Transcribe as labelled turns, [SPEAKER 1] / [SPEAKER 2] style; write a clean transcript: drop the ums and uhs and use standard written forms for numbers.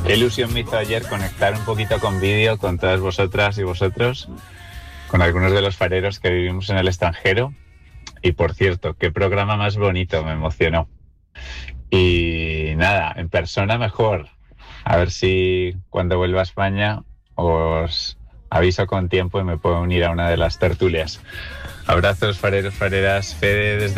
[SPEAKER 1] Qué ilusión me hizo ayer conectar un poquito con vídeo con todas vosotras y vosotros, con algunos de los fareros que vivimos en el extranjero. Y por cierto, qué programa más bonito, me emocionó. Y nada, en persona mejor. A ver si cuando vuelva a España os aviso con tiempo y me puedo unir a una de las tertulias. Abrazos, fareros, fareras. Fede desde